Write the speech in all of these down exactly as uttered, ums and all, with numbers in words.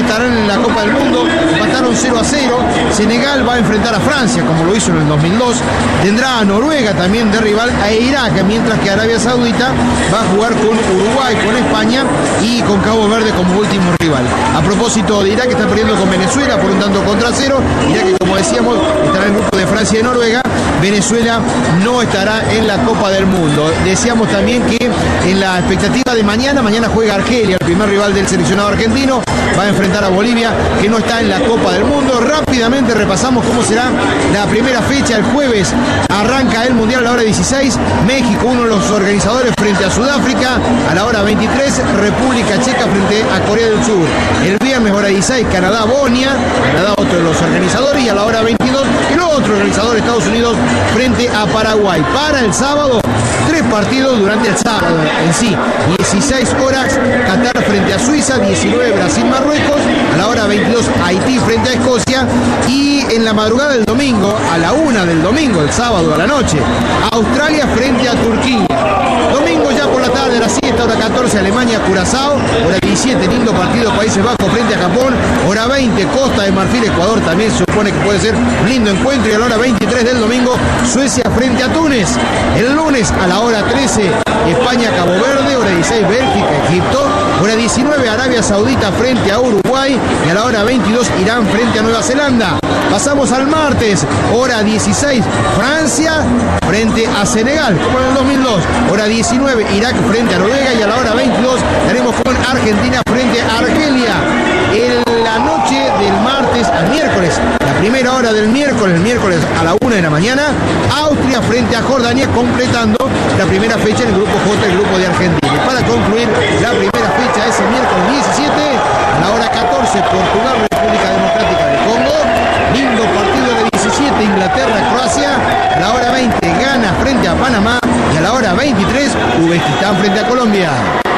estarán en la Copa del Mundo, empataron cero a cero. Senegal va a enfrentar a Francia, como lo hizo en el dos mil dos. Tendrá a Noruega también de rival, a Irak, mientras que Arabia Saudita va a jugar con Uruguay, con España y con Cabo Verde como último rival. A propósito de Irak, está perdiendo con Venezuela por un tanto contra cero. Irak, que como decíamos, estará en el grupo de Francia y Noruega. Venezuela no estará en la Copa del Mundo. Decíamos también que en la expectativa de mañana, mañana juega Argelia, el primer rival del seleccionado argentino, va a enfrentar a Bolivia, que no está en la Copa del Mundo. Rápidamente repasamos cómo será la primera fecha. El jueves arranca el Mundial a la hora dieciséis, México, uno de los organizadores, frente a Sudáfrica. A la hora veintitrés, República Checa frente a Corea del Sur. El viernes, hora dieciséis, Canadá, Bosnia, Canadá, otro de los organizadores. Y a la hora veintidós, el otro organizador, Estados Unidos, frente a Paraguay. Para el sábado, tres partidos durante el sábado en sí. dieciséis horas, Qatar frente a Suiza, diecinueve, Brasil, Marruecos. A la hora veintidós, Haití frente a Escocia. Y en la madrugada del domingo, a la una del domingo, el sábado a la noche, Australia frente a Turquía. Domingo ya por la tarde, la siesta, hora catorce, Alemania, Curazao. Hora diecisiete, lindo partido, Países Bajos frente a Japón. Hora veinte, Costa de Marfil, Ecuador, también se supone que puede ser un lindo encuentro. Y a la hora veintitrés del domingo, Suecia frente a Túnez. El lunes a la hora trece, España, Cabo Verde. Hora dieciséis, Bélgica, Egipto. Hora diecinueve, Arabia Saudita frente a Uruguay. Y a la hora veintidós, Irán frente a Nueva Zelanda. Pasamos al martes, hora dieciséis, Francia frente a Senegal, como en el dos mil dos. Hora diecinueve, Irak frente a Noruega. Y a la hora veintidós, estaremos con Argentina frente a Argelia. En la noche del martes al miércoles, la primera hora del miércoles, el miércoles a la una de la mañana, Austria frente a Jordania, completando la primera fecha en el grupo J, el grupo de Argentina. Y para concluir la primera fecha, ese miércoles diecisiete, a la hora catorce, Portugal, República Democrática del Congo. Lindo partido de diecisiete, Inglaterra, Croacia. A la hora veinte, Ghana frente a Panamá. Y a la hora veintitrés, Uzbekistán frente a Colombia.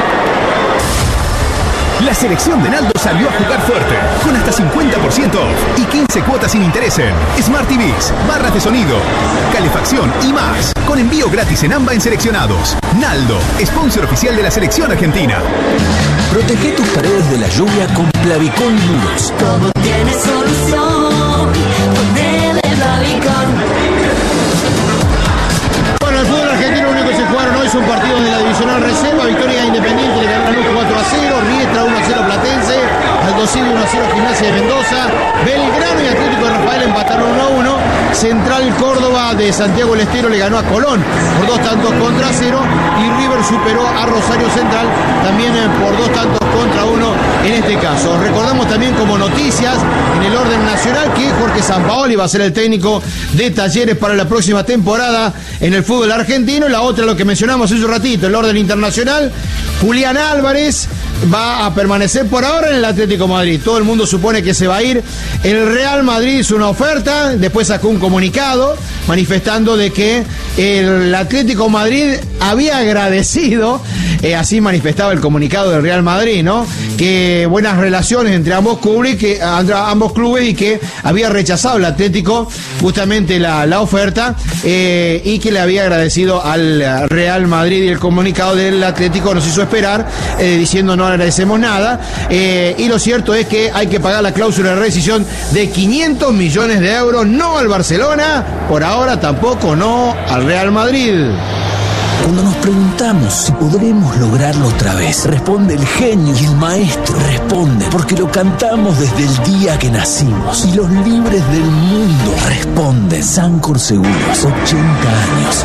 La selección de Naldo salió a jugar fuerte, con hasta cincuenta por ciento y quince cuotas sin interés en Smart T Vs, barras de sonido, calefacción y más, con envío gratis en AMBA en seleccionados. Naldo, sponsor oficial de la selección argentina. Protege tus paredes de la lluvia con Plavicón Muros. Todo tiene solución, ponele Plavicón. Bueno, el fútbol argentino, lo único que se jugaron hoy son partidos de la divisional reserva. Victoria Independiente, le ganaron cuatro a cero, Riestra uno a cero Platense, Aldosivi uno a cero Gimnasia de Mendoza, Belgrano y Atlético de Rafael empataron uno a uno, Central Córdoba de Santiago del Estero le ganó a Colón por dos tantos contra cero, y River superó a Rosario Central también por dos tantos contra uno en este caso. Recordamos también como noticias en el orden nacional que Jorge Sampaoli va a ser el técnico de Talleres para la próxima temporada en el fútbol argentino. Y la otra, lo que mencionamos hace un ratito, el orden internacional, Julián Álvarez va a permanecer por ahora en el Atlético de Madrid. Todo el mundo supone que se va a ir. El Real Madrid hizo una oferta, después sacó un comunicado manifestando de que el Atlético de Madrid había agradecido, eh, así manifestaba el comunicado del Real Madrid, ¿no? Que buenas relaciones entre ambos clubes, que, ambos clubes y que había rechazado el Atlético justamente la, la oferta eh, y que le había agradecido al Real Madrid, y el comunicado del Atlético nos hizo esperar eh, diciendo no agradecemos nada, eh, y lo cierto es que hay que pagar la cláusula de rescisión de quinientos millones de euros, no al Barcelona, por ahora tampoco no al Real Madrid. Cuando nos preguntamos si podremos lograrlo otra vez, responde el genio y el maestro. Responde porque lo cantamos desde el día que nacimos. Y los libres del mundo responden. Sancor Seguros, ochenta años.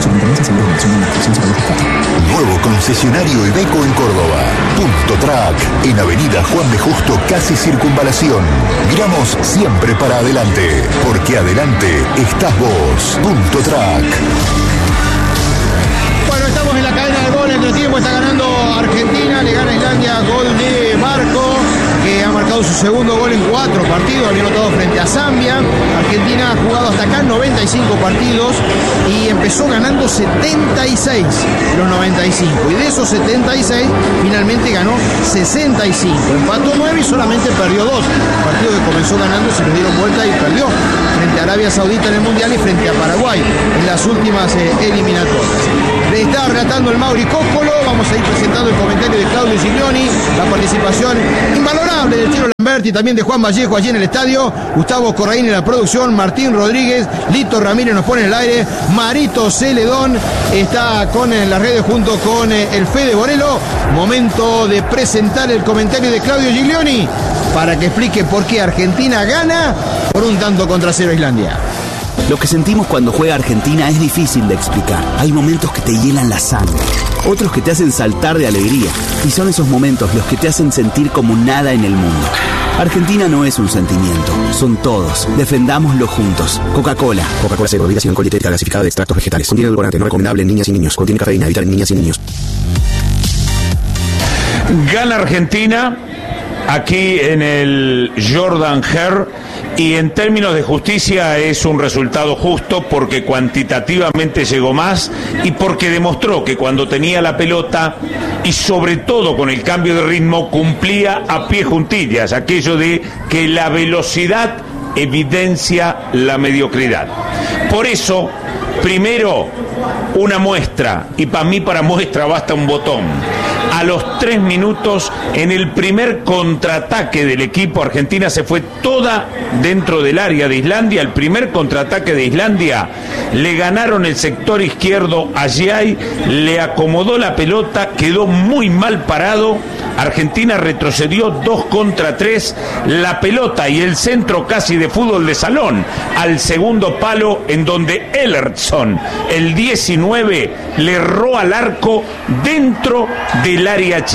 Nuevo concesionario Iveco en Córdoba. Punto Track, en Avenida Juan de Justo, casi Circunvalación. Miramos siempre para adelante, porque adelante estás vos. Punto Track. Bueno, estamos en la cadena de gol, entre tiempo está ganando Argentina, le gana Islandia, gol de Barco, que ha marcado su segundo gol en cuatro partidos, había anotado frente a Zambia. Argentina ha jugado hasta acá noventa y cinco partidos y empezó ganando setenta y seis de los noventa y cinco, y de esos setenta y seis finalmente ganó sesenta y cinco, empató nueve y solamente perdió dos. El partido que comenzó ganando se le dieron vuelta y perdió frente a Arabia Saudita en el Mundial y frente a Paraguay en las últimas eh, eliminatorias. Le está relatando el Mauri Cóccolo, vamos a ir presentando el comentario de Claudio Siglioni, la participación invalorable del Chino Lamberti Alberti, también de Juan Vallejo allí en el estadio, Gustavo Corraín en la producción, Martín Rodríguez, Lito Ramírez nos pone en el aire, Marito Celedón está con en las redes junto con el Fede Borelo. Momento de presentar el comentario de Claudio Giglioni para que explique por qué Argentina gana por un tanto contra cero a Islandia. Lo que sentimos cuando juega Argentina es difícil de explicar. Hay momentos que te hielan la sangre, otros que te hacen saltar de alegría, y son esos momentos los que te hacen sentir como nada en el mundo. Argentina no es un sentimiento, son todos. Defendámoslo juntos. Coca-Cola. Coca-Cola cero, bebida sin alcohol dietética gasificada de extractos vegetales. Contiene edulcorante, no recomendable en niñas y niños. Contiene cafeína, evitar en niñas y niños. Gana Argentina aquí en el Jordan Hare, y en términos de justicia es un resultado justo porque cuantitativamente llegó más y porque demostró que cuando tenía la pelota y sobre todo con el cambio de ritmo cumplía a pie juntillas, aquello de que la velocidad evidencia la mediocridad. Por eso, primero, una muestra, y para mí para muestra basta un botón. A los tres minutos, en el primer contraataque del equipo, Argentina se fue toda dentro del área de Islandia. El primer contraataque de Islandia, le ganaron el sector izquierdo a Giai, le acomodó la pelota, quedó muy mal parado. Argentina retrocedió dos contra tres, la pelota y el centro casi de fútbol de salón al segundo palo, en donde Ellerson, el diecinueve, le erró al arco dentro del área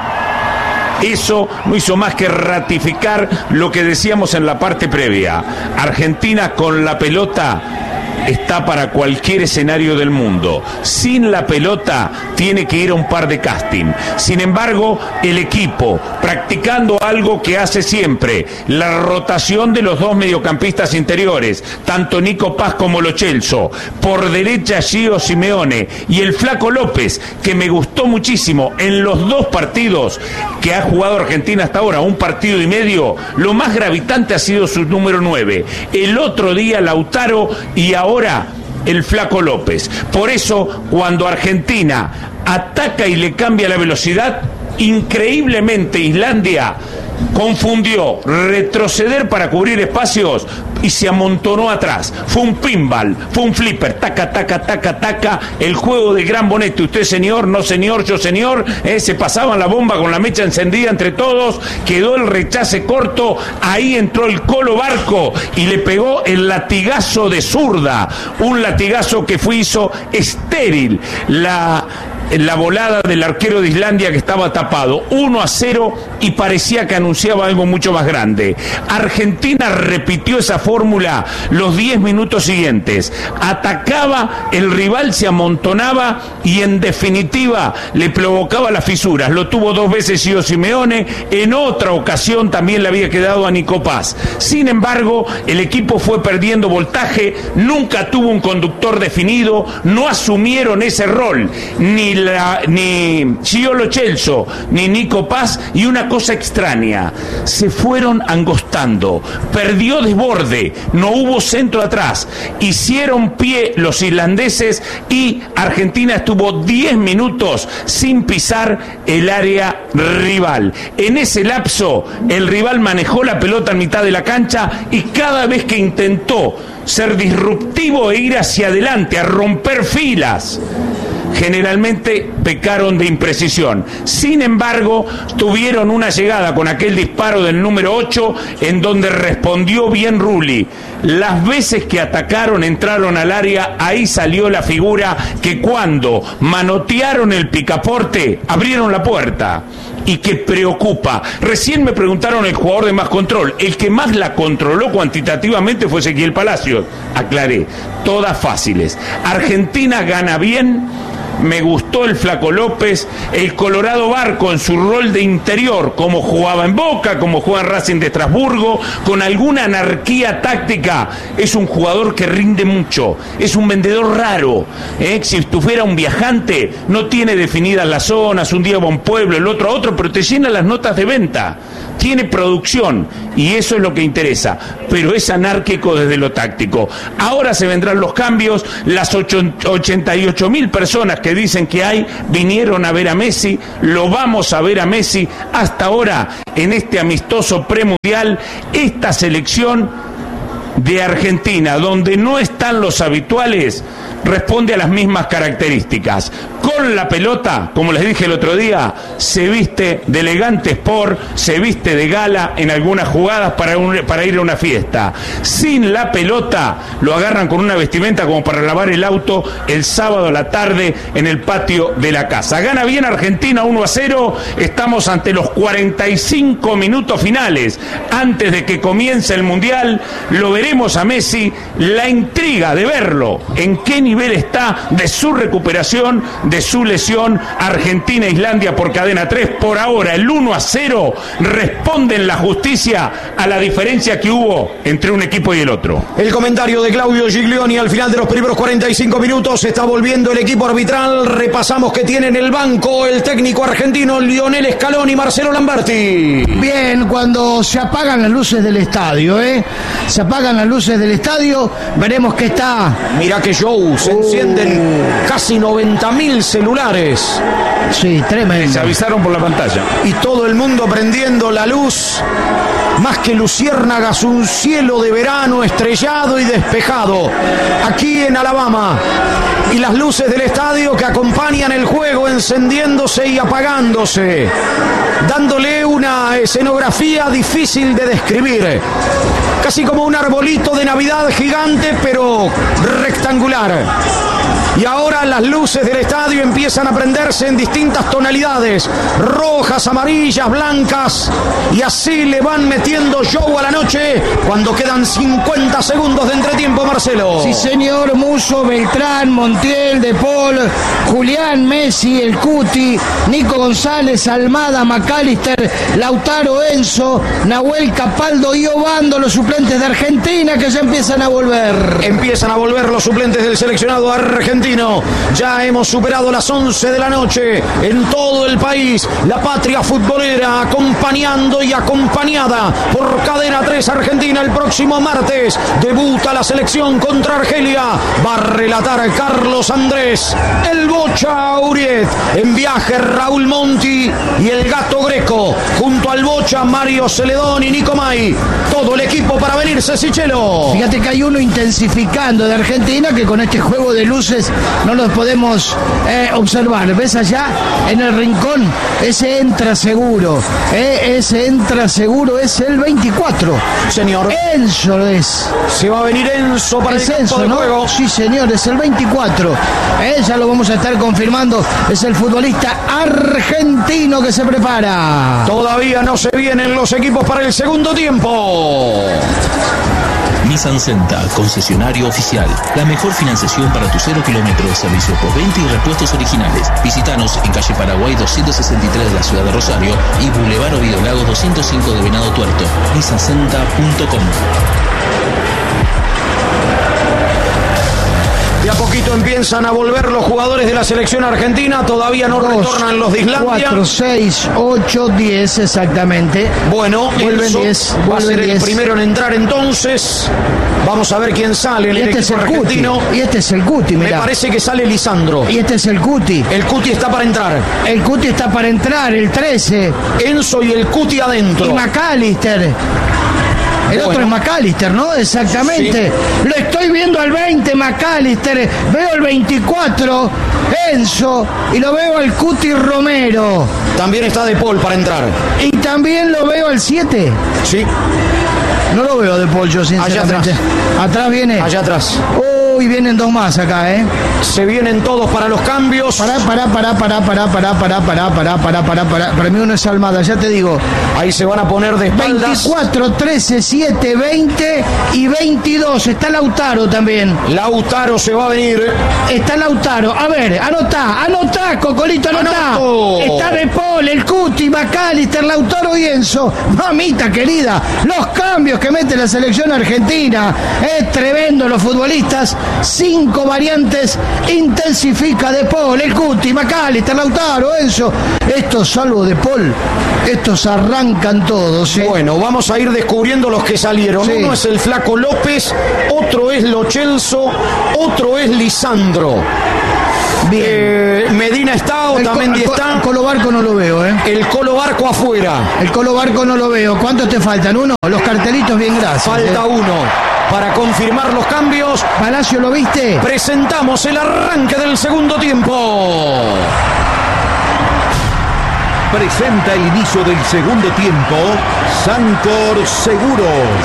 chica. Eso no hizo más que ratificar lo que decíamos en la parte previa. Argentina con la pelota está para cualquier escenario del mundo. Sin la pelota tiene que ir a un par de casting. Sin embargo, el equipo, practicando algo que hace siempre, la rotación de los dos mediocampistas interiores, tanto Nico Paz como Lo Celso, por derecha Gio Simeone y el Flaco López, que me gustó muchísimo en los dos partidos que ha jugado Argentina hasta ahora, un partido y medio, lo más gravitante ha sido su número nueve. El otro día Lautaro y ahora el Flaco López. Por eso, cuando Argentina ataca y le cambia la velocidad, increíblemente Islandia confundió retroceder para cubrir espacios y se amontonó atrás. Fue un pinball, fue un flipper, taca, taca, taca, taca, el juego de Gran Bonetti. Usted señor, no señor, yo señor, eh, se pasaban la bomba con la mecha encendida entre todos, quedó el rechace corto, ahí entró el Colo Barco y le pegó el latigazo de zurda, un latigazo que fue hizo estéril la la volada del arquero de Islandia, que estaba tapado. Uno a cero y parecía que anunciaba algo mucho más grande. Argentina repitió esa fórmula los diez minutos siguientes. Atacaba, el rival se amontonaba y en definitiva le provocaba las fisuras. Lo tuvo dos veces Gio Simeone, en otra ocasión también le había quedado a Nico Paz. Sin embargo, el equipo fue perdiendo voltaje, nunca tuvo un conductor definido, no asumieron ese rol, ni La, ni Gio Lo Celso ni Nico Paz, y una cosa extraña, se fueron angostando, perdió desborde, no hubo centro atrás, hicieron pie los irlandeses y Argentina estuvo diez minutos sin pisar el área rival. En ese lapso el rival manejó la pelota en mitad de la cancha y cada vez que intentó ser disruptivo e ir hacia adelante a romper filas, generalmente pecaron de imprecisión. Sin embargo, tuvieron una llegada con aquel disparo del número ocho en donde respondió bien Rulli. Las veces que atacaron, entraron al área, ahí salió la figura que cuando manotearon el picaporte, abrieron la puerta. Y que preocupa. Recién me preguntaron el jugador de más control. El que más la controló cuantitativamente fue Ezequiel Palacios. Aclaré, todas fáciles. Argentina gana bien. Me gustó el Flaco López, el Colorado Barco en su rol de interior, como jugaba en Boca, como juega en Racing de Estrasburgo, con alguna anarquía táctica. Es un jugador que rinde mucho, es un vendedor raro, ¿eh? Si estuviera un viajante, no tiene definidas las zonas, un día va a un pueblo, el otro a otro, pero te llena las notas de venta. tiene producción y eso es lo que interesa, pero es anárquico desde lo táctico. Ahora se vendrán los cambios, las ochenta y ocho mil personas que dicen que hay vinieron a ver a Messi, lo vamos a ver a Messi. Hasta ahora, en este amistoso premundial, esta selección de Argentina, donde no están los habituales, responde a las mismas características. Con la pelota, como les dije el otro día, se viste de elegante sport, se viste de gala en algunas jugadas para, un, para ir a una fiesta. Sin la pelota, lo agarran con una vestimenta como para lavar el auto el sábado a la tarde en el patio de la casa. Gana bien Argentina uno a cero, estamos ante los cuarenta y cinco minutos finales. Antes de que comience el Mundial, lo veremos a Messi, la intriga de verlo, en qué nivel está de su recuperación, de su lesión. Argentina-Islandia por Cadena tres. Por ahora el uno a cero responde en la justicia a la diferencia que hubo entre un equipo y el otro. El comentario de Claudio Giglioni al final de los primeros cuarenta y cinco minutos. Está volviendo el equipo arbitral. Repasamos que tiene en el banco el técnico argentino Lionel Scaloni y Marcelo Lamberti. Bien, cuando se apagan las luces del estadio, ¿eh? Se apagan las luces del estadio, veremos que está... Mirá que show, se encienden casi noventa mil celulares. Sí, tremendo. Se avisaron por la pantalla. Y todo el mundo prendiendo la luz. Más que luciérnagas, un cielo de verano estrellado y despejado. Aquí en Alabama. Y las luces del estadio que acompañan el juego encendiéndose y apagándose. Dándole una escenografía difícil de describir. Casi como un arbolito de Navidad gigante, pero rectangular. Y ahora las luces del estadio empiezan a prenderse en distintas tonalidades. Rojas, amarillas, blancas. Y así le van metiendo show a la noche cuando quedan cincuenta segundos de entretiempo, Marcelo. Sí, señor. Musso, Beltrán, Montiel, De Paul, Julián, Messi, El Cuti, Nico González, Almada, McAllister, Lautaro, Enzo, Nahuel, Capaldo y Obando, los suplentes de Argentina que ya empiezan a volver. Empiezan a volver los suplentes del seleccionado argentino. Ya hemos superado las once de la noche en todo el país. La patria futbolera acompañando y acompañada por Cadena tres Argentina. El próximo martes debuta la selección contra Argelia. Va a relatar Carlos Andrés, el Bocha Uriet. En viaje Raúl Monti y el Gato Greco. Junto al Bocha, Mario Celedón y Nico May. Todo el equipo para venirse, Sichelo. Fíjate que hay uno intensificando de Argentina que con este juego de luces no los podemos eh, observar. ¿Ves allá en el rincón? Ese entra seguro. Eh, ese entra seguro es el veinticuatro. Señor. Enzo es. Se va a venir Enzo para es el campo Enzo, de ¿no? juego. Sí, señor, es el veinticuatro. Eh, ya lo vamos a estar confirmando. Es el futbolista argentino que se prepara. Todavía no se vienen los equipos para el segundo tiempo. Nissan Centa, concesionario oficial. La mejor financiación para tu cero kilómetros de servicio por venta y repuestos originales. Visítanos en calle Paraguay doscientos sesenta y tres de la ciudad de Rosario y Boulevard Oviedo Lagos doscientos cinco de Venado Tuerto. nissan centa punto com. De a poquito empiezan a volver los jugadores de la selección argentina. Todavía no Dos, retornan los de Islandia. cuatro, seis, ocho, diez exactamente. Bueno, vuelven diez. Va a ser el primero en entrar entonces. Vamos a ver quién sale en el este equipo es el argentino. Cuti. Y este es el Cuti, mirá. Me parece que sale Lisandro. Y este es el Cuti. El Cuti está para entrar. El Cuti está para entrar, el trece. Enzo y el Cuti adentro. Y McAllister. El bueno. otro es McAllister, ¿no? Exactamente. Sí. Lo estoy viendo al veinte, McAllister. Veo el veinticuatro, Enzo. Y lo veo al Cuti Romero. También está De Paul para entrar. Y también lo veo al siete. Sí. No lo veo De Paul yo, sinceramente. Allá atrás. Atrás viene. Allá atrás. Uy, vienen dos más acá, ¿eh? Se vienen todos para los cambios. Pará, pará, pará, pará, pará, pará, pará, pará, pará, pará, pará, pará. Para mí uno es Almada, ya te digo. Ahí se van a poner de espaldas. veinticuatro, trece, siete, veinte y veintidós. Está Lautaro también. Lautaro se va a venir. Está Lautaro. A ver, anotá, anotá, Cocolito, anotá. Anoto. Está De Paul. Paul, el Cuti, McAllister, Lautaro y Enzo. Mamita querida, los cambios que mete la selección argentina. Es tremendo los futbolistas. Cinco variantes intensifica De Paul, el Cuti, McAllister, Lautaro, Enzo. Estos, salvo De Paul, estos arrancan todos. ¿Sí? Bueno, vamos a ir descubriendo los que salieron. Sí. Uno es el Flaco López, otro es Lo Celso, otro es Lisandro. Bien. Eh, Medina está, Otamendi está. El Colo Barco no lo veo, ¿eh? El Colo Barco afuera. El Colo Barco no lo veo. ¿Cuántos te faltan? ¿Uno? Los cartelitos, bien, gracias. Falta eh. uno. Para confirmar los cambios. Palacio, ¿lo viste? Presentamos el arranque del segundo tiempo. Presenta el inicio del segundo tiempo Sancor Seguros.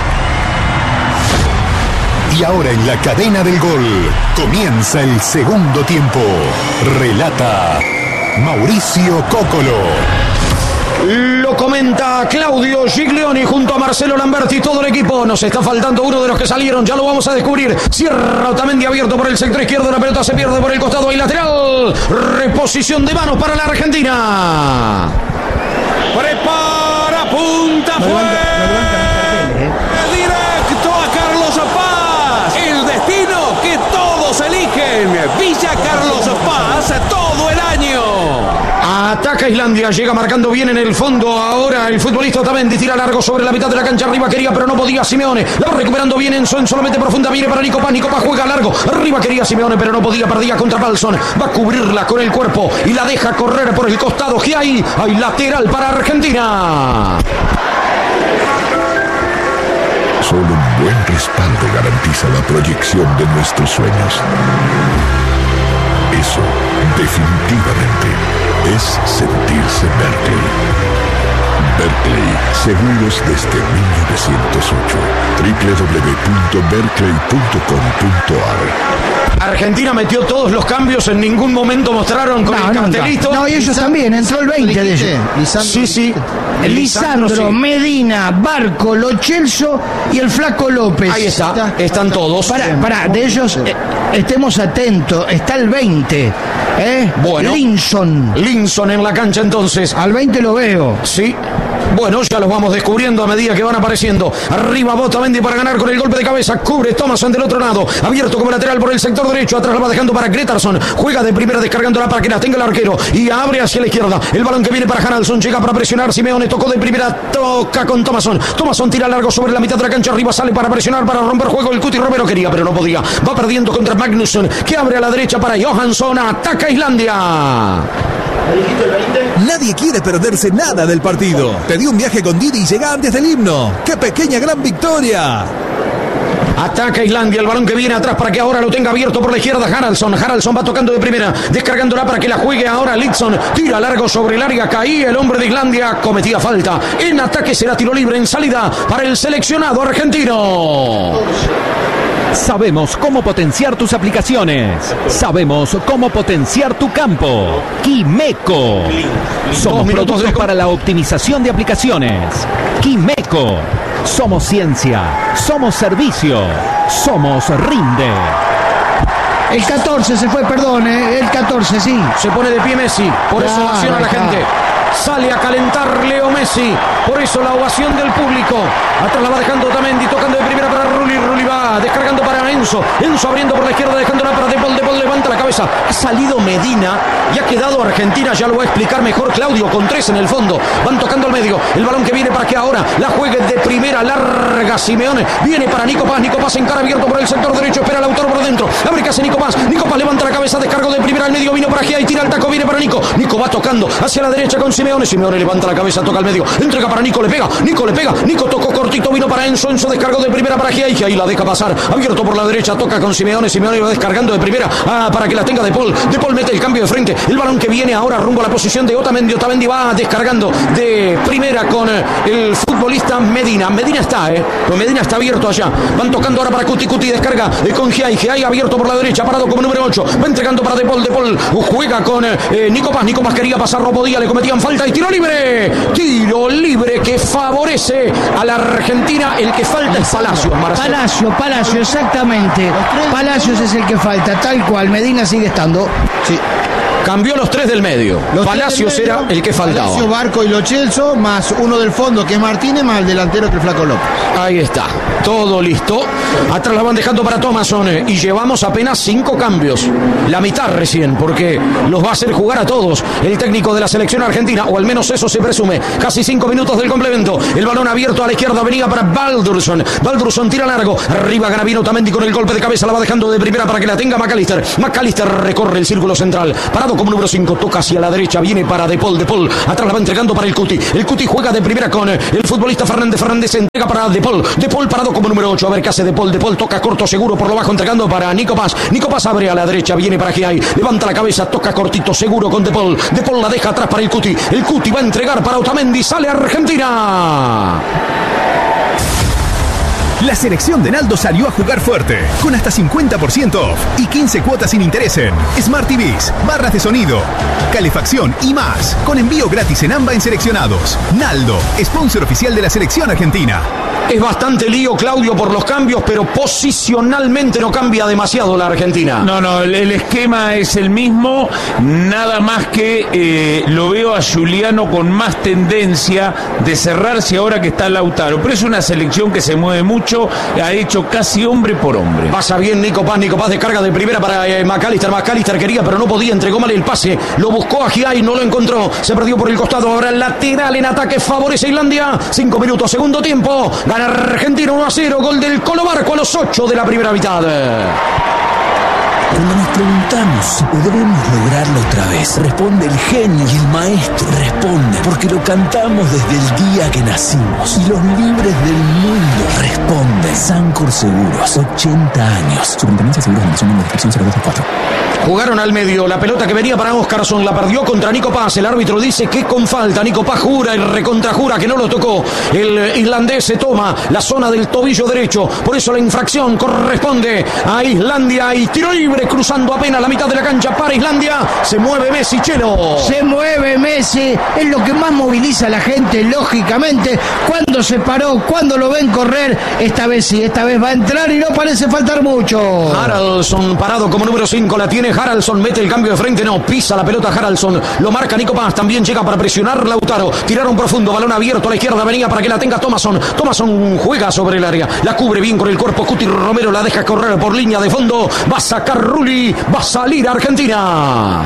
Y ahora en la cadena del gol comienza el segundo tiempo. Relata Mauricio Cocolo. Lo comenta Claudio Giglioni junto a Marcelo Lamberti y todo el equipo. Nos está faltando uno de los que salieron, ya lo vamos a descubrir. Cierra Otamendi abierto por el sector izquierdo, la pelota se pierde por el costado y lateral. Reposición de manos para la Argentina. Prepara, punta, fue. Directo a Carlos Paz. El destino que todos eligen. Villa Carlos Paz todo el año. Ataca Islandia, llega marcando bien en el fondo. Ahora el futbolista Otamendi tira largo sobre la mitad de la cancha. Arriba quería, pero no podía Simeone. La va recuperando bien Enzo. Enzo lo mete profunda. Viene para Nico Paz. Nico Paz juega largo. Arriba quería Simeone, pero no podía. Perdía contra Palson. Va a cubrirla con el cuerpo y la deja correr por el costado. ¿Qué hay? Hay lateral para Argentina. Solo un buen respaldo garantiza la proyección de nuestros sueños. Eso, definitivamente, es sentirse Berkeley. Berkeley, seguros desde mil novecientos ocho. doble u doble u doble u punto berkeley punto com punto a r. Argentina metió todos los cambios, en ningún momento mostraron con no, el cartelito. No, no, y ellos Lisandro, también, entró el veinte de ellos. Lisandro, sí, sí. El Lisandro, Lisandro sí. Medina, Barco, Lo Celso y el Flaco López. Ahí está, está están todos. Para, para, de ellos eh, estemos atentos, está el veinte. ¿Eh? Bueno. Linson. Linson en la cancha entonces. Al veinte lo veo. Sí. Bueno, ya los vamos descubriendo a medida que van apareciendo. Arriba Otamendi para ganar con el golpe de cabeza. Cubre Thomason del otro lado. Abierto como lateral por el sector derecho. Atrás la va dejando para Gretarson. Juega de primera descargándola para que la tenga el arquero. Y abre hacia la izquierda. El balón que viene para Hanalson. Llega para presionar. Simeone tocó de primera. Toca con Thomason. Thomason tira largo sobre la mitad de la cancha. Arriba sale para presionar, para romper juego. El Cuti Romero quería, pero no podía. Va perdiendo contra Magnusson, que abre a la derecha para Johansson. Ataca Islandia. Nadie quiere perderse nada del partido. Te di un viaje con Didi y llega antes del himno. ¡Qué pequeña gran victoria! Ataca Islandia, el balón que viene atrás para que ahora lo tenga abierto por la izquierda Haraldsson. Haraldsson va tocando de primera, descargándola para que la juegue ahora Lidson. Tira largo sobre el área, caía el hombre de Islandia, cometía falta. En ataque será tiro libre, en salida para el seleccionado argentino. Sabemos cómo potenciar tus aplicaciones. Sabemos cómo potenciar tu campo. Quimeco. Somos productos de... para la optimización de aplicaciones. Quimeco. Somos ciencia. Somos servicio. Somos Rinde. El catorce se fue, perdón, ¿eh? El catorce, sí. Se pone de pie Messi. Por eso ah, acciona la gente. Sale a calentar Leo Messi. Por eso la ovación del público. Atrás la va dejando Otamendi, tocando de primera para Rulli. Rulli va descargando para Enzo. Enzo abriendo por la izquierda, dejándola para De Paul. De Paul levanta la cabeza. Ha salido Medina y ha quedado Argentina. Ya lo va a explicar mejor Claudio, con tres en el fondo. Van tocando al medio. El balón que viene para que ahora la juegue de primera. Larga Simeone. Viene para Nico Paz. Nico Paz encara abierto por el sector derecho. Espera el autor por dentro. Abre casi Nico Paz. Nico Paz levanta la cabeza. Descargo de primera al medio. Vino para Gia y tira el taco. Viene para Nico. Nico va tocando hacia la derecha con Simeone. Simeone levanta la cabeza. Toca al medio. Entrega para Nico. Le pega. Nico le pega. Nico tocó cortito. Vino para Enzo. Enzo descargó de primera para Gia y Gia y la deja pasar. Abierto por la derecha. Toca con Simeone. Simeone va descargando de primera ah, para que la tenga De Paul. De Paul mete el cambio de frente. El balón que viene ahora rumbo a la posición de Otamendi. Otamendi va descargando de primera con el futbolista Medina. Medina está, eh. Pues Medina está abierto allá. Van tocando ahora para Cuti. Cuti descarga eh, con Gia y Gia abierto por la derecha. Parado como número ocho. Va entregando para De Paul. De Paul juega con eh, Nico Paz. Nico Paz quería pasar, no podía. Le cometían falta y tiro libre. Tiro libre que favorece a la Argentina. El que falta es Palacios, Marcelo. Palacio, Palacio, exactamente. Palacios es el que falta, tal cual. Medina sigue estando. Sí. Cambió los tres del medio. Los Palacios del medio, era el que faltaba. Palacios, Barco y Lo Celso, más uno del fondo que es Martínez, más el delantero que es Flaco López. Ahí está, todo listo. Atrás la van dejando para Thomasson y llevamos apenas cinco cambios. La mitad recién, porque los va a hacer jugar a todos el técnico de la selección argentina, o al menos eso se presume. Casi cinco minutos del complemento. El balón abierto a la izquierda, venía para Baldursson. Baldursson tira largo. Arriba Gravino Otamendi con el golpe de cabeza, la va dejando de primera para que la tenga McAllister. McAllister recorre el círculo central. Parado como número cinco, toca hacia la derecha, viene para De Paul. De Paul atrás la va entregando para el Cuti. El Cuti juega de primera con el futbolista Fernández. Fernández entrega para De Paul. De Paul parado como número ocho. A ver qué hace De Paul. De Paul toca corto, seguro por lo bajo, entregando para Nico Paz. Nico Paz abre a la derecha, viene para Giai. Levanta la cabeza, toca cortito, seguro con De Paul. De Paul la deja atrás para el Cuti. El Cuti va a entregar para Otamendi. Sale Argentina. La selección de Naldo salió a jugar fuerte, con hasta cincuenta por ciento off y quince cuotas sin interés en Smart T Vs, barras de sonido, calefacción y más, con envío gratis en AMBA en seleccionados. Naldo, sponsor oficial de la selección argentina. Es bastante lío, Claudio, por los cambios, pero posicionalmente no cambia demasiado la Argentina. No, no, el, el esquema es el mismo, nada más que eh, lo veo a Juliano con más tendencia de cerrarse ahora que está Lautaro, pero es una selección que se mueve mucho, ha hecho casi hombre por hombre. Pasa bien Nico Paz, Nico Paz descarga de primera para eh, McAllister, McAllister quería pero no podía, entregó mal el pase, lo buscó a Giai, no lo encontró, se perdió por el costado, ahora el lateral en ataque favorece a Islandia, cinco minutos, segundo tiempo, gana Argentina uno a cero, gol del Colo Barco a los ocho de la primera mitad. Cuando nos preguntamos si podremos lograrlo otra vez, responde el genio y el maestro. Responde porque lo cantamos desde el día que nacimos. Y los libres del mundo responden. Sancor Seguros, ochenta años. Superintendencia de Seguros de Nación, número de inscripción cero dos cuatro. Jugaron al medio, la pelota que venía para Oscarson la perdió contra Nico Paz, el árbitro dice que con falta, Nico Paz jura y recontrajura que no lo tocó, el islandés se toma la zona del tobillo derecho, por eso la infracción corresponde a Islandia y tiro libre cruzando apenas la mitad de la cancha para Islandia, se mueve Messi, Chelo. Se mueve Messi, es lo que más moviliza a la gente, lógicamente, cuando se paró, cuando lo ven correr, esta vez sí, esta vez va a entrar y no parece faltar mucho. Haraldson parado como número cinco, la tiene Haraldson, mete el cambio de frente, no, pisa la pelota Haraldson, lo marca Nico Paz, también llega para presionar Lautaro, tiraron profundo, balón abierto a la izquierda, venía para que la tenga Thomasson, Thomasson juega sobre el área, la cubre bien con el cuerpo, Cuti Romero la deja correr por línea de fondo, va a sacar Rulli, va a salir Argentina.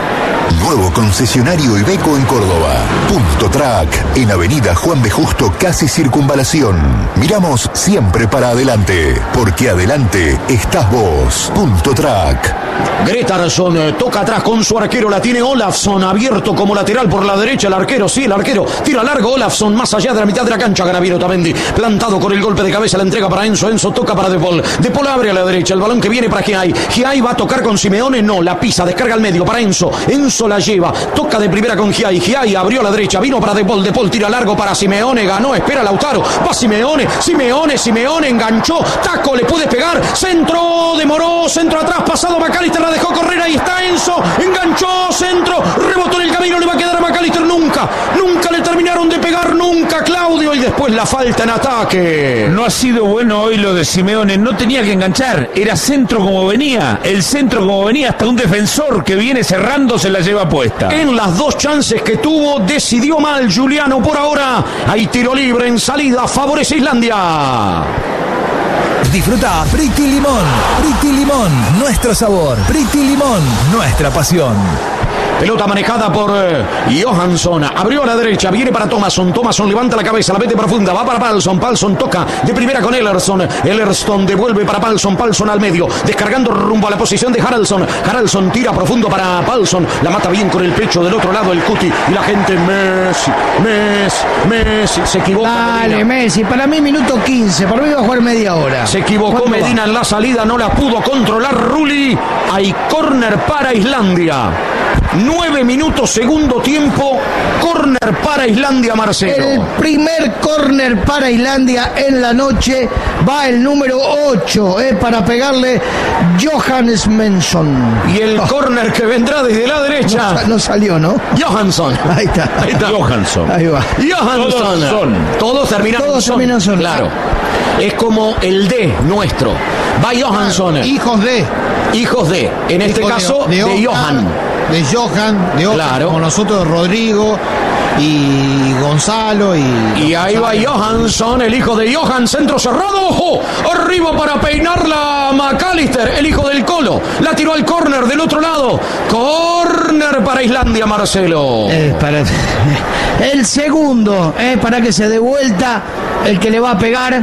Nuevo concesionario Iveco en Córdoba. Punto Track, en Avenida Juan B. Justo, casi Circunvalación. Miramos siempre para adelante, porque adelante estás vos. Punto Track. Gretarsson toca atrás con su arquero, la tiene Olafsson, abierto como lateral por la derecha, el arquero, sí, el arquero, tira largo Olafsson, más allá de la mitad de la cancha, Gravino Otamendi, plantado con el golpe de cabeza, la entrega para Enzo, Enzo toca para De Paul, De Paul abre a la derecha, el balón que viene para Giai, Giai va a tocar con Simeone, no, la pisa, descarga al medio para Enzo, Enzo la lleva, toca de primera con Giai, Giai abrió a la derecha, vino para De Paul, De Paul tira largo para Simeone, ganó, espera Lautaro, va Simeone, Simeone, Simeone, enganchó, taco, le puede pegar, centro, demoró, centro atrás, pasado McAllister, la dejó correr, ahí está Enzo, enganchó, centro, rebotó en el camino, le va a quedar a McAllister, nunca, nunca le terminaron de pegar, nunca, Claudio, y después la falta en ataque. No ha sido bueno hoy lo de Simeone, no tenía que enganchar, era centro como venía, el centro como venía, hasta un defensor que viene cerrando se la lleva puesta. En las dos chances que tuvo, decidió mal Juliano por ahora, hay tiro libre en salida, favorece Islandia. Disfruta Pretty Limón. Pretty Limón, nuestro sabor. Pretty Limón, nuestra pasión. Pelota manejada por eh, Johansson, abrió a la derecha, viene para Thomasson, Thomasson levanta la cabeza, la mete profunda, va para Palsson, Palsson toca de primera con Ellerson, Ellerson devuelve para Palsson, Palsson al medio, descargando rumbo a la posición de Haraldson, Haraldson tira profundo para Palsson, la mata bien con el pecho del otro lado el Cuti y la gente Messi, Messi, Messi, se equivoca. Dale, Medina. Messi, para mí minuto quince, para mí va a jugar media hora. Se equivocó Medina va? En la salida, no la pudo controlar Rulli, hay córner para Islandia. Nueve minutos, segundo tiempo, córner para Islandia, Marcelo. El primer córner para Islandia en la noche, va el número ocho, eh, para pegarle Johannes Mensson. Y el oh. córner que vendrá desde la derecha. No, no salió, ¿no? Johansson. Ahí está. Ahí está. Johansson. Ahí va. Johansson. Todos son. Todos terminan Todos en son. terminan son. Claro. Es como el D nuestro. Va Johansson. Claro, hijos de. Hijos de. En este Hijo caso, de, de, de Johan. de Johan, de Oscar, Claro. como nosotros de Rodrigo y Gonzalo. Y, Y ahí va Johansson, el hijo de Johan, centro cerrado. ¡Ojo! Arriba para peinarla McAllister, el hijo del Colo. La tiró al córner del otro lado. Córner para Islandia, Marcelo. Eh, para, el segundo, eh, para que se dé vuelta el que le va a pegar.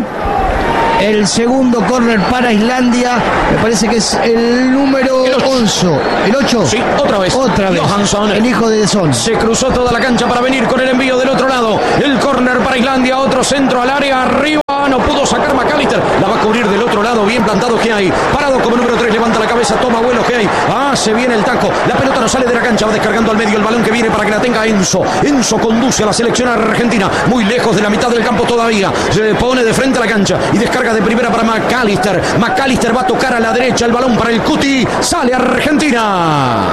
El segundo córner para Islandia, me parece que es el número once. ¿El ocho? Sí, otra vez. Otra vez. Johansson. El hijo de Son. Se cruzó toda la cancha para venir con el envío del otro lado. El córner para Islandia, otro centro al área, arriba. No pudo sacar McAllister. La va a cubrir del otro lado, bien plantado Geay. Parado como número tres, levanta la cabeza, toma vuelo Geay. Ah, se viene el taco. La pelota no sale de la cancha, va descargando al medio el balón que viene para que la tenga Enzo. Enzo conduce a la selección argentina, muy lejos de la mitad del campo todavía. Se pone de frente a la cancha y descarga de primera para McAllister. McAllister va a tocar a la derecha el balón para el Cuti. Sale Argentina.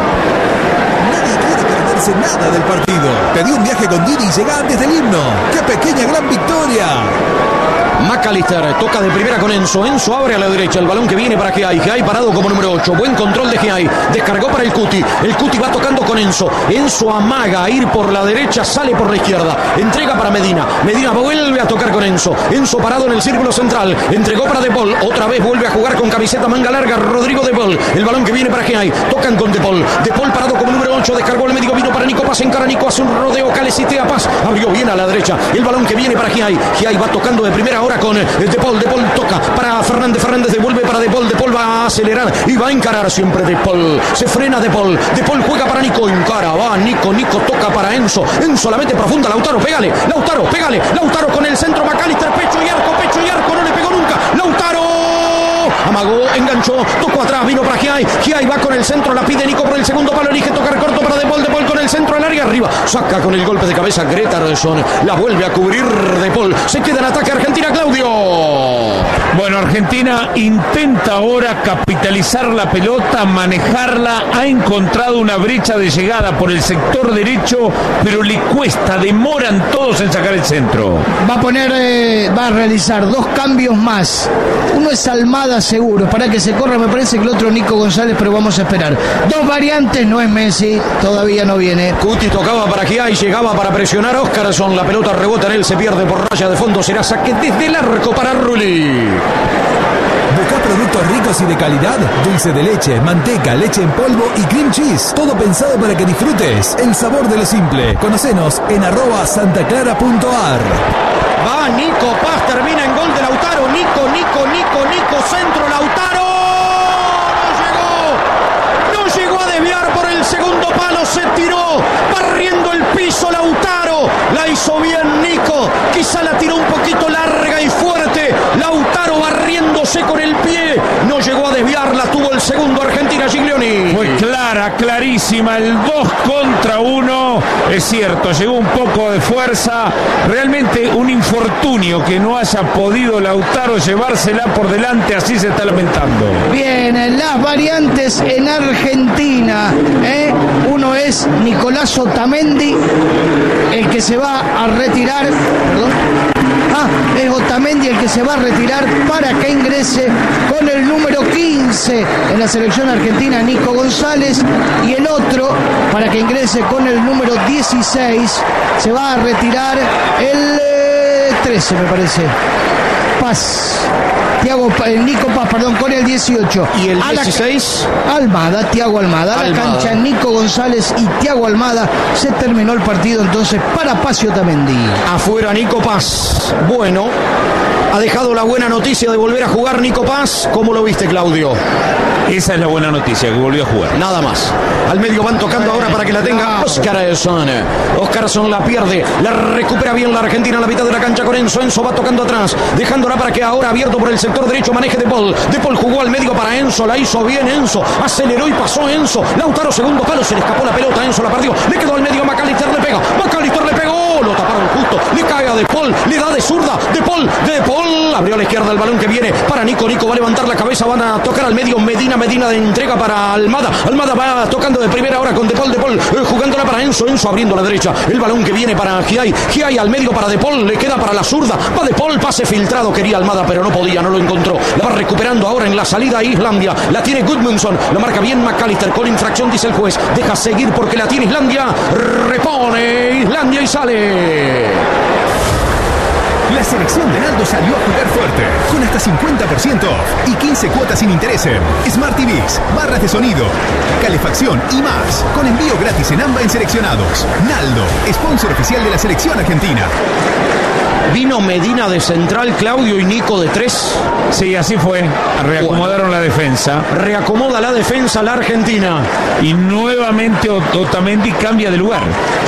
Nadie quiere perderse nada del partido. Pedí un viaje con Didi y llega antes del himno. ¡Qué pequeña gran victoria! McAllister toca de primera con Enzo. Enzo abre a la derecha el balón que viene para Geay. Geay parado como número ocho. Buen control de Geay. Descargó para el Cuti. El Cuti va tocando con Enzo. Enzo amaga a ir por la derecha, sale por la izquierda. Entrega para Medina. Medina vuelve a tocar con Enzo. Enzo parado en el círculo central. Entregó para De Paul. Otra vez vuelve a jugar con camiseta manga larga. Rodrigo De Paul. El balón que viene para Geay. Tocan con De Paul. De Paul parado como número ocho. Descargó el medio. Vino para Nico Paz. Encara Nico. Hace un rodeo. Calecitea Paz. Abrió bien a la derecha. El balón que viene para Geay. Geay va tocando de primera hora con De Paul. De Paul toca para Fernández. Fernández devuelve para De Paul. De Paul va a acelerar y va a encarar siempre De Paul. Se frena De Paul. De Paul juega para Nico. Encara. Va Nico. Nico toca para Enzo. Enzo la mete profunda. Lautaro, pégale. Lautaro, pégale. Lautaro con el centro. McAllister, pecho y arco. Pecho y arco. No le pegó nunca. Lautaro. Amagó, enganchó, tocó atrás, vino para Geay. Geay va con el centro, la pide Nico por el segundo palo, elige tocar corto para De Paul. De Paul con el centro al área, arriba. Saca con el golpe de cabeza Gretarsson. La vuelve a cubrir De Paul. Se queda en ataque Argentina, Claudio. Bueno, Argentina intenta ahora capitalizar la pelota, manejarla. Ha encontrado una brecha de llegada por el sector derecho, pero le cuesta, demoran todos en sacar el centro. Va a poner, eh, va a realizar dos cambios más. Uno es Almada seguro, para que se corra, me parece que el otro Nico González, pero vamos a esperar. Dos variantes, no es Messi, todavía no viene. Cuti tocaba para Geay, llegaba para presionar a Oscarson. La pelota rebota en él, se pierde por raya de fondo. Será saque desde el arco para Rulli. Busca productos ricos y de calidad, dulce de leche, manteca, leche en polvo y cream cheese. Todo pensado para que disfrutes el sabor de lo simple. Conocenos en arroba santaclara punto ar. Va Nico Paz, termina en gol de Lautaro. Nico, Nico, Nico, Nico, centro, Lautaro. No llegó. No llegó a desviar por el segundo palo. Se tiró, barriendo el piso Lautaro. La hizo bien Nico. Quizá la tiró un poquito larga y fuerte. Lautaro barriéndose con el pie. No llegó a desviarla. Tuvo el segundo Argentina, Giglioni. Fue clara, clarísima, el dos contra uno. Es cierto, llegó un poco de fuerza. Realmente un infortunio que no haya podido Lautaro llevársela por delante, así se está lamentando. Bien, las variantes en Argentina, ¿eh? Uno es Nicolás Otamendi, el que se va a retirar, perdón. Ah, es Otamendi el que se va a retirar para que ingrese con el número quince en la selección argentina, Nico González, y el otro para que ingrese con el número dieciséis se va a retirar el eh, trece, me parece. Paz. Tiago, eh, Nico Paz, perdón, con el dieciocho. ¿Y el A la dieciséis? Almada, Tiago Almada. A la Almada. cancha Nico González y Tiago Almada. Se terminó el partido entonces para Paz y Otamendi. Afuera Nico Paz. Bueno, ha dejado la buena noticia de volver a jugar Nico Paz. ¿Cómo lo viste, Claudio? Esa es la buena noticia, que volvió a jugar. Nada más. Al medio van tocando ahora para que la tenga Oscarson. Oscarson la pierde. La recupera bien la Argentina en la mitad de la cancha con Enzo. Enzo va tocando atrás, dejándola para que ahora abierto por el sector derecho maneje De Paul. De Paul jugó al medio para Enzo. La hizo bien Enzo. Aceleró y pasó Enzo. Lautaro segundo palo. Se le escapó la pelota. Enzo la perdió. Le quedó al medio. McAllister le pega. McAllister le pegó. Lo taparon justo. Le cae a De Paul. Le da de zurda. De Paul. De Paul Abrió a la izquierda el balón que viene para Nico. Nico va a levantar la cabeza, van a tocar al medio. Medina, Medina de entrega para Almada. Almada va tocando de primera ahora con De Paul. De Paul eh, jugándola para Enzo. Enzo abriendo a la derecha. El balón que viene para Giai. Giai al medio para De Paul. Le queda para la zurda. Va De Paul, pase filtrado. Quería Almada, pero no podía, no lo encontró. La va recuperando ahora en la salida Islandia. La tiene Gudmundsson. La marca bien McAllister. Con infracción, dice el juez. Deja seguir porque la tiene Islandia. Repone Islandia y sale. La selección de Naldo salió a jugar fuerte, con hasta cincuenta por ciento off y quince cuotas sin interés en Smart T Vs, barras de sonido, calefacción y más, con envío gratis en AMBA en seleccionados. Naldo, sponsor oficial de la selección argentina. Vino Medina de central, Claudio y Nico de tres. Sí, así fue. Reacomodaron la defensa. Reacomoda la defensa la Argentina. Y nuevamente Otamendi cambia de lugar.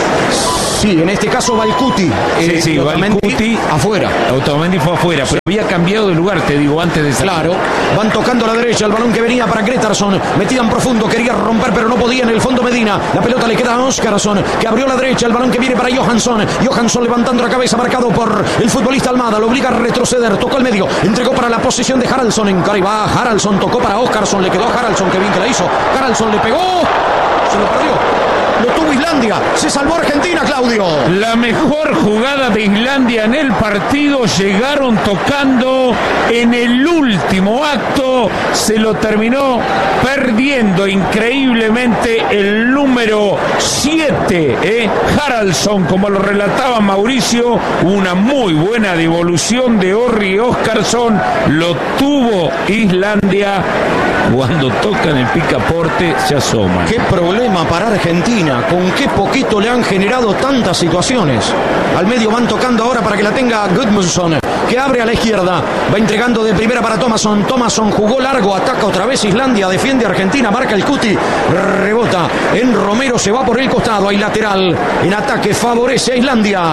Sí, en este caso va el Cuti. Sí, eh, sí, va el Cuti afuera. Otamendi fue afuera, pero había cambiado de lugar, te digo, antes de salir. Claro, van tocando a la derecha, el balón que venía para Gretarsson, metida en profundo, quería romper, pero no podía, en el fondo Medina. La pelota le queda a Oscarsson, que abrió a la derecha, el balón que viene para Johansson. Johansson levantando la cabeza, marcado por el futbolista Almada, lo obliga a retroceder, tocó al medio, entregó para la posición de Haraldsson, en cara y va Haraldsson, tocó para Oscarsson, le quedó a Haraldsson, que bien que la hizo. Haraldsson le pegó, se lo perdió. Lo tuvo Islandia, se salvó Argentina, Claudio. La mejor jugada de Islandia en el partido, llegaron tocando en el último acto, se lo terminó perdiendo increíblemente el número siete, eh, Haraldsson, como lo relataba Mauricio, una muy buena devolución de Orri Oscarsson, lo tuvo Islandia. Cuando tocan el picaporte se asoman. Qué problema para Argentina, con qué poquito le han generado tantas situaciones. Al medio van tocando ahora para que la tenga Gudmundsson, que abre a la izquierda, va entregando de primera para Thomasson. Thomasson jugó largo, ataca otra vez Islandia, defiende Argentina, marca el Cuti, rebota en Romero, se va por el costado, hay lateral, en ataque favorece a Islandia.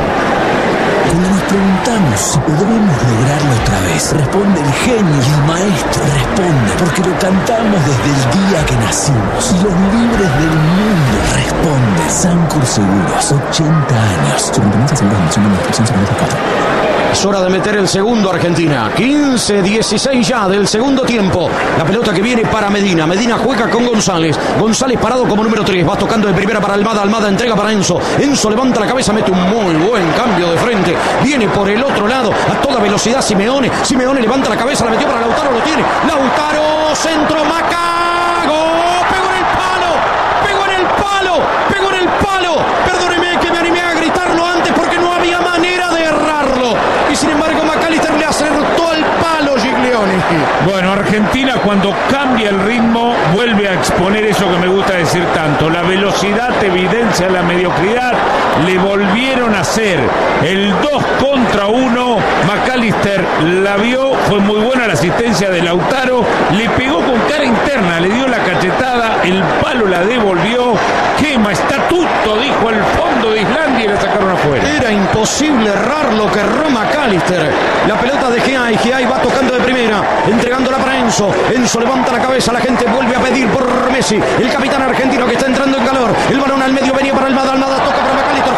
Cuando nos preguntamos si podremos lograrlo otra vez, responde el genio y el maestro. Responde porque lo cantamos desde el día que nacimos. Y los libres del mundo responden. Sancor Seguros, ochenta años. Superintendencia de Seguros de Nación de Administración setenta y cuatro. Es hora de meter el segundo, Argentina. quince dieciséis ya del segundo tiempo. La pelota que viene para Medina. Medina juega con González. González parado como número tres. Va tocando de primera para Almada. Almada entrega para Enzo. Enzo levanta la cabeza, mete un muy buen cambio de frente. Viene por el otro lado a toda velocidad Simeone. Simeone levanta la cabeza, la metió para Lautaro, lo tiene. Lautaro, centro, Macago. Pegó en el palo. Pegó en el palo. Pegó en el palo. Perdóneme que me animé a gritarlo antes porque no había manera de errarlo. Y sin embargo McAllister le acertó al palo Giglioni. Bueno, Argentina cuando cambia el ritmo vuelve a exponer eso que me gusta decir tanto. La velocidad evidencia la mediocridad. Le volvieron a hacer el dos contra uno. McAllister la vio, fue muy buena la asistencia de Lautaro. Le pegó con cara interna, le dio la cachetada, el palo la devolvió. Quema, estatuto, dijo al fondo de Islandia y la sacaron afuera. Era imposible errar lo que erró McAllister. La pelota de Giai, Giai va tocando de primera, entregándola para Enzo. Enzo levanta la cabeza, la gente vuelve a pedir por Messi, el capitán argentino que está entrando en calor. El balón al medio venía para Almada, Almada toca para McAllister.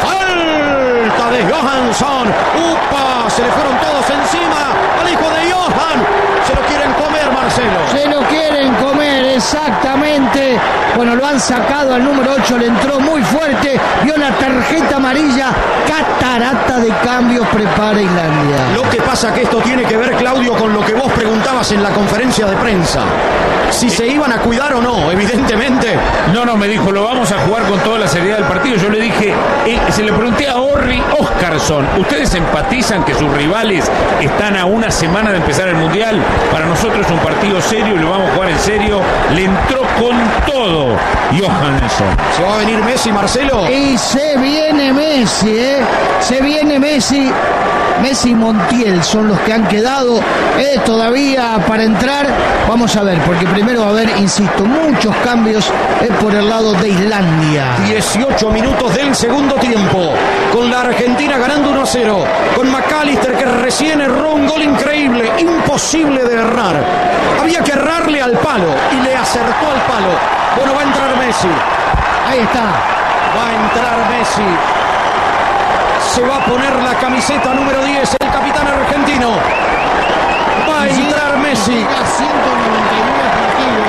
Falta de Johansson. Upa, se le fueron todos encima al hijo de Johan. Se lo quieren comer, Marcelo. Se lo quieren comer, exactamente. Bueno, lo han sacado al número ocho, le entró muy fuerte, vio la tarjeta amarilla, catarata de cambios prepara Islandia. Lo que pasa que esto tiene que ver, Claudio, con lo que vos preguntabas en la conferencia de prensa. Si se iban a cuidar o no, evidentemente. No, no, me dijo, lo vamos a jugar con toda la seriedad del partido. Yo le dije, eh, se le pregunté a Orri Oscarsson, ¿ustedes empatizan que sus rivales están a una semana de empezar el Mundial? Para nosotros es un partido serio y lo vamos a jugar en serio. Le entró con todo Johansson. ¿Se va a venir Messi, Marcelo? Y se viene Messi, ¿eh? Se viene Messi. Messi y Montiel son los que han quedado eh, todavía para entrar. Vamos a ver, porque primero va a haber, insisto, muchos cambios eh, por el lado de Islandia. dieciocho minutos del segundo tiempo, con la Argentina ganando uno a cero, con McAllister que recién erró un gol increíble, imposible de errar. Había que errarle al palo y le acertó al palo. Bueno, va a entrar Messi. Ahí está. Va a entrar Messi. Se va a poner la camiseta número diez, el capitán argentino. Messi. ciento noventa y nueve partidos,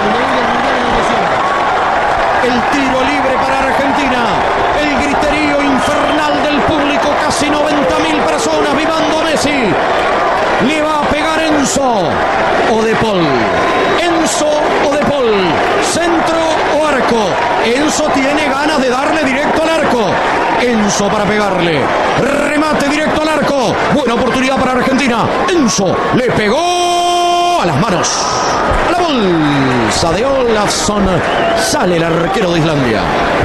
el tiro libre para Argentina, el griterío infernal del público, casi noventa mil personas vivando a Messi. Le va a pegar Enzo o De Paul. Enzo o De Paul. Centro o arco. Enzo tiene ganas de darle directo al arco. Enzo para pegarle. Remate directo al arco. Buena oportunidad para Argentina. Enzo le pegó a las manos. A la bolsa de Olafsson. Sale el arquero de Islandia.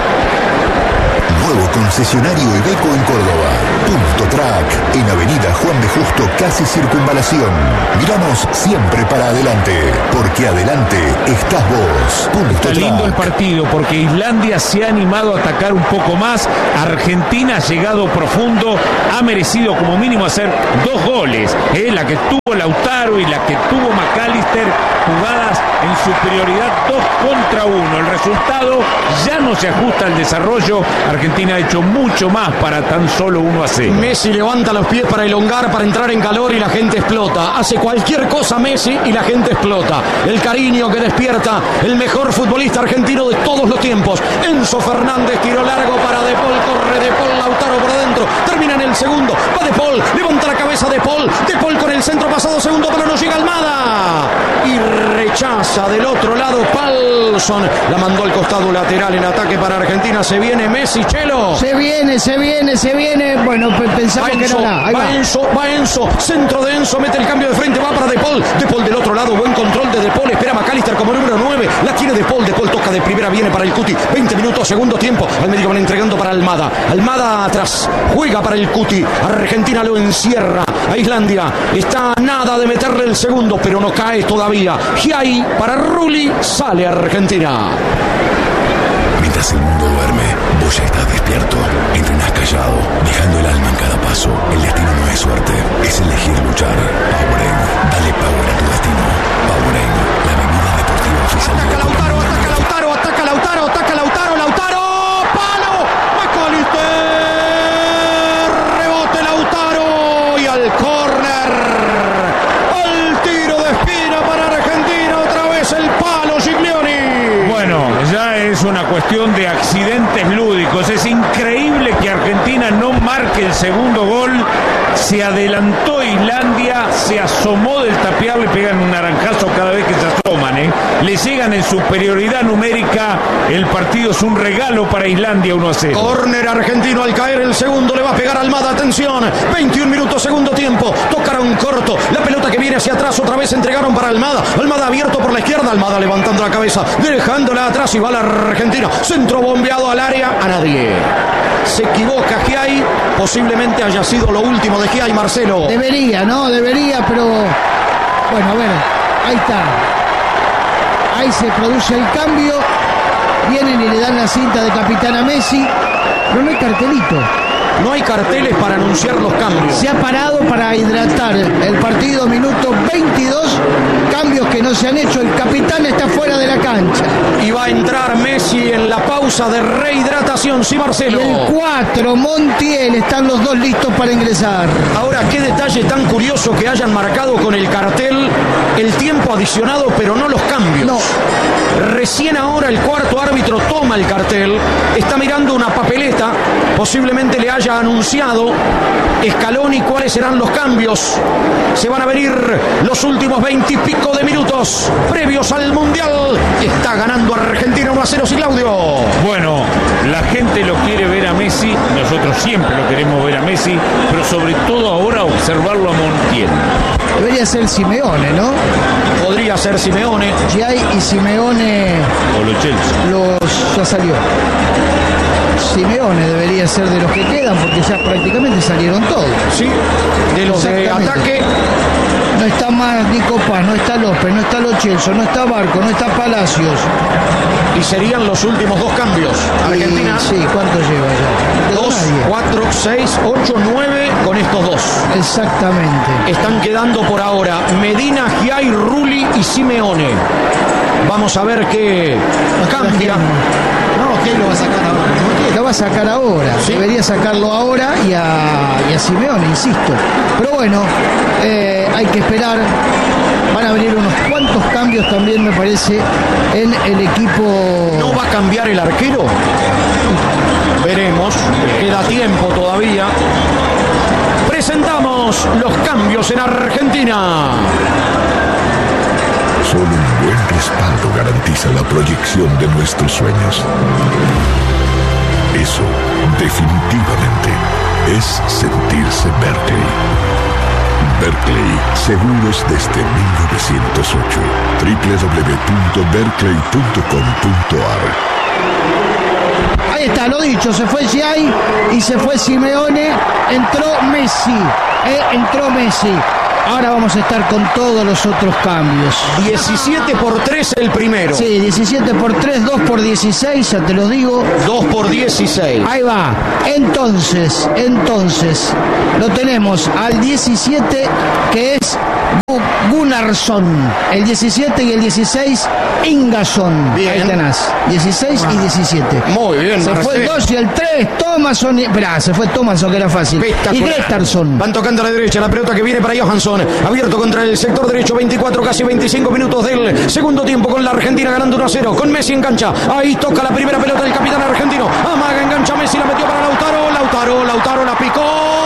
Nuevo concesionario Iveco en Córdoba. Punto Track, en Avenida Juan de Justo, casi Circunvalación. Miramos siempre para adelante, porque adelante estás vos. Punto Está lindo Track. el partido porque Islandia se ha animado a atacar un poco más. Argentina ha llegado profundo, ha merecido como mínimo hacer dos goles. ¿eh? La que tuvo Lautaro y la que tuvo McAllister, jugadas en superioridad dos contra uno. El resultado ya no se ajusta al desarrollo. Argentina ha hecho mucho más para tan solo uno a cero. Messi levanta los pies para elongar, para entrar en calor y la gente explota. Hace cualquier cosa Messi y la gente explota. El cariño que despierta el mejor futbolista argentino de todos los tiempos. Enzo Fernández, tiro largo para De Paul, corre De Paul, Lautaro por adentro, termina en el segundo, va De Paul, levanta la cabeza De Paul, De Paul con el centro pasado, segundo, pero no llega Almada. Y rechaza del otro lado Palsson, la mandó al costado lateral en ataque para Argentina. Se viene Messi, Chelo. Se viene, se viene, se viene. Bueno, pensamos que no la. Ahí va, va. Enzo, va Enzo, centro de Enzo, mete el cambio de frente, va para De Paul. De Paul del otro lado, buen control de De Paul, espera McAllister como número nueve, la tiene De Paul, De Paul toca de primera, viene para el Cuti, veinte minutos, segundo tiempo, al medio van entregando para Almada, Almada atrás, juega para el Cuti, Argentina lo encierra a Islandia, está a nada de meterle el segundo, pero no cae todavía. Giai para Rulli, sale Argentina. Mientras el mundo duerme, vos ya estás despierto. Entrenás callado, dejando el alma en cada paso. El destino no es suerte, es elegir luchar. Powerade, dale power a tu destino. Powerade, la bebida deportiva oficial de Ataca Lautaro, ataca Lautaro, ataca Lautaro, ataca Lautaro, Lautaro, palo, McAllister, rebote Lautaro y al córner, al tiro de esquina para Argentina, otra vez el palo Giglioni. Bueno, ya es una cuestión de accidentes lúdicos. Es increíble que Argentina no marque el segundo gol. Se adelantó Islandia, se asomó del tapial, le pegan un naranjazo cada vez que se asoman, ¿eh? Le llegan en superioridad numérica. El partido es un regalo para Islandia, uno a cero. Córner argentino, al caer el segundo le va a pegar Almada, atención, veintiún minutos, segundo tiempo, tocaron corto, la pelota que viene hacia atrás, otra vez entregaron para Almada, Almada abierto por la izquierda, Almada levantando la cabeza, dejándola atrás y va la Argentina, centro bombeado al área, a nadie. Se equivoca Giai, posiblemente haya sido lo último de Giai, Marcelo. Debería, ¿no? Debería, pero bueno, a ver, ahí está. Ahí se produce el cambio. Vienen y le dan la cinta de capitán a Messi, pero no hay cartelito. No hay carteles para anunciar los cambios. Se ha parado para hidratar el partido, minuto veintidós, cambios que no se han hecho, el capitán está fuera de la cancha. Y va a entrar Messi en la pausa de rehidratación, sí, Marcelo. Y el cuatro, Montiel, están los dos listos para ingresar. Ahora, qué detalle tan curioso que hayan marcado con el cartel el tiempo adicionado, pero no los cambios. No. Recién ahora el cuarto árbitro toma el cartel, está mirando una papeleta, posiblemente le haya anunciado Scaloni cuáles serán los cambios. Se van a venir los últimos veintipico de minutos previos al Mundial. Está ganando Argentina uno a cero, sí, Claudio. Bueno, la gente lo quiere ver a Messi, nosotros siempre lo queremos ver a Messi, pero sobre todo ahora observarlo a Montiel. Debería ser Simeone, ¿no? Podría ser Simeone. Giai y Simeone. O los Chelsea. Los, ya salió. Simeone debería ser de los que quedan porque ya prácticamente salieron todos. Sí, de los de ataque. No está más Nico Paz, no está López, no está Lo Celso, no está Barco, no está Palacios. Y serían los últimos dos cambios. Argentina. Y, sí, ¿cuánto lleva ya? Dos, cuatro, seis, ocho, nueve con estos dos. Exactamente. Están quedando por ahora Medina, Giai, Rulli y Simeone. Vamos a ver qué cambia. No, ¿quién lo va a sacar ahora? Lo va a sacar ahora, ¿sí? Debería sacarlo ahora y a, y a Simeone, insisto. Pero bueno, eh, hay que esperar. Van a venir unos cambios también, me parece, en el equipo. ¿No va a cambiar el arquero? Veremos, queda tiempo todavía. Presentamos los cambios en Argentina. Solo un buen respaldo garantiza la proyección de nuestros sueños. Eso, definitivamente, es sentirse Berkeley. Berkeley, seguros desde mil novecientos ocho. doble u doble u doble u punto berkeley punto com punto a r. Ahí está, lo dicho, se fue Giai y se fue Simeone, entró Messi, eh, entró Messi. Ahora vamos a estar con todos los otros cambios. diecisiete por tres el primero. Sí, diecisiete por tres, dos por dieciséis, ya te lo digo. dos por dieciséis. Ahí va. Entonces, entonces, lo tenemos al diecisiete, que es Gunnarsson. El diecisiete y el dieciséis, Ingason. Bien. Ahí tenés. dieciséis y diecisiete. Muy bien. Se Marcelo. fue el dos y el tres, Thomason. Y... Esperá, se fue Thomason, que era fácil. Y Gretarsson. Van tocando a la derecha, la pelota que viene para Johansson. Abierto contra el sector derecho, veinticuatro, casi veinticinco minutos del segundo tiempo, con la Argentina ganando uno a cero. Con Messi en cancha. Ahí toca la primera pelota del capitán argentino. Amaga, engancha Messi, la metió para Lautaro. Lautaro, Lautaro la picó.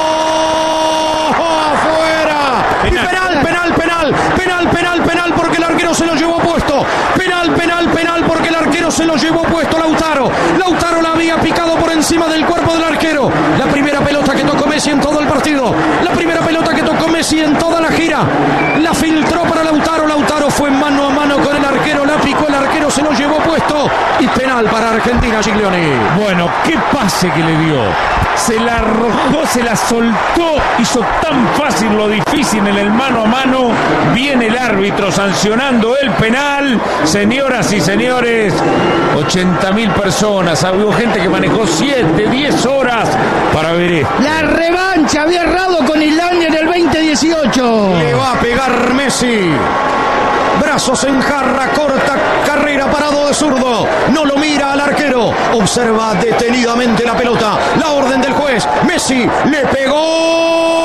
¡Afuera! Y penal, penal, penal. Penal, penal, penal, porque el arquero se lo llevó puesto. Penal, penal, penal, porque el arquero se lo llevó puesto Lautaro. Lautaro la había picado por encima del cuerpo del arquero. La primera pelota que tocó Messi en todo el partido. La primera pelota que tocó Messi en toda la gira. La filtró para Lautaro. Lautaro fue mano a mano con el arquero. La picó el arquero, se lo llevó puesto. Y penal para Argentina, Giglioni. Bueno, qué pase que le dio. Se la arrojó, se la soltó, hizo tan fácil lo difícil en el mano a mano. Viene el árbitro sancionando el penal. Señoras y señores, ochenta mil personas, hubo gente que manejó siete, diez horas para ver esto. La revancha, había errado con Islandia en el veinte dieciocho. Le va a pegar Messi. Brazos en jarra, corta carrera, parado de zurdo. No lo mira al arquero. Observa detenidamente la pelota. La orden del juez. Messi le pegó.